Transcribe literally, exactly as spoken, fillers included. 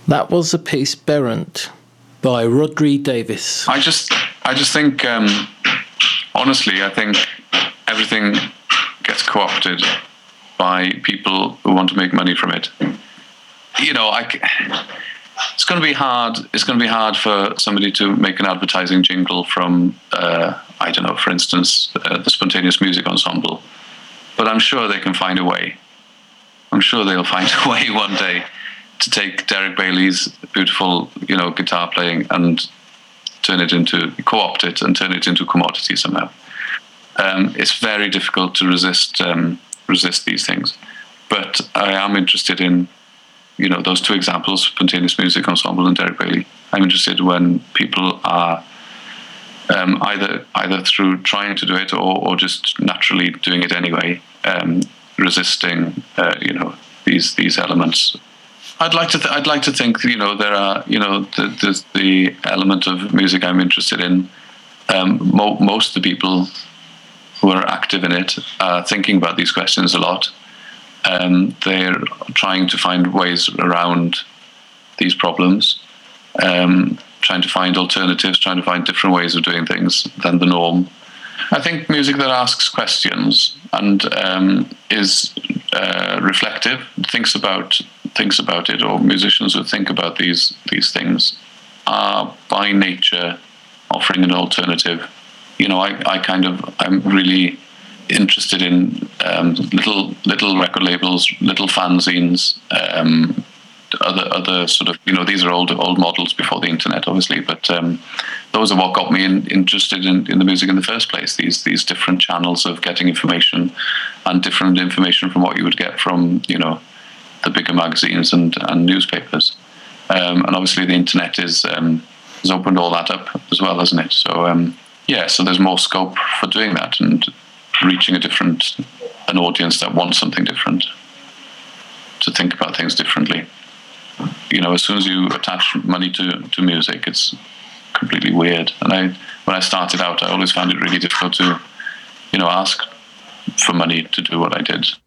That was a piece Berrant by Rodri Davis. I just, I just think, um, honestly, I think everything gets co-opted by people who want to make money from it. You know, I, it's going to be hard. It's going to be hard for somebody to make an advertising jingle from, uh, I don't know, for instance, uh, the Spontaneous Music Ensemble. But I'm sure they can find a way. I'm sure they'll find a way one day to take Derek Bailey's beautiful, you know, guitar playing and turn it into, co-opt it and turn it into commodity somehow. Um, it's very difficult to resist um, resist these things. But I am interested in, you know, those two examples, Spontaneous Music Ensemble and Derek Bailey. I'm interested when people are um, either either through trying to do it or, or just naturally doing it anyway, um, resisting, uh, you know, these these elements. I'd like to th- I'd like to think, you know, there are, you know, the, there's the element of music I'm interested in. Um, mo- most of the people who are active in it are thinking about these questions a lot. Um, they're trying to find ways around these problems, um, trying to find alternatives, trying to find different ways of doing things than the norm. I think music that asks questions and um, is uh, reflective, thinks about thinks about it, or musicians who think about these these things, are by nature offering an alternative. You know, I, I kind of I'm really interested in um, little little record labels, little fanzines, um, other other sort of, you know, these are old old models before the internet, obviously, but um, those are what got me in, interested in, in the music in the first place. These these different channels of getting information, and different information from what you would get from, you know, the bigger magazines and, and newspapers, um, and obviously the internet is um, has opened all that up as well, hasn't it? So um, yeah, so there's more scope for doing that and reaching a different, an audience that wants something different, to think about things differently. You know, as soon as you attach money to, to music, it's completely weird. And I, when I started out, I always found it really difficult to, you know, ask for money to do what I did.